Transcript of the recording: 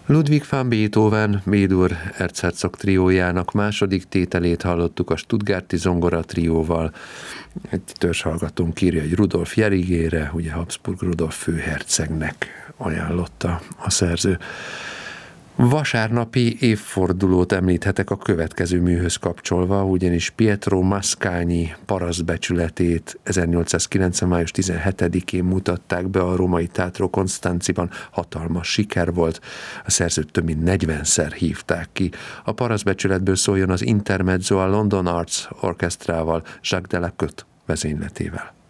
Ludwig van Beethoven B-dur erzherceg triójának második tételét hallottuk a Stuttgarti zongora trióval. Egy törzshallgatónk írja, hogy Rudolf Jerigére, ugye Habsburg Rudolf főhercegnek ajánlotta a szerző. Vasárnapi évfordulót említhetek a következő műhöz kapcsolva, ugyanis Pietro Mascagni parasztbecsületét 1890. május 17-én mutatták be a római Teatro Constanziban. Hatalmas siker volt, a szerzőt több mint 40-szer hívták ki. A parasztbecsületből szóljon az Intermezzo a London Arts Orchestrával, Jacques Delacote vezényletével.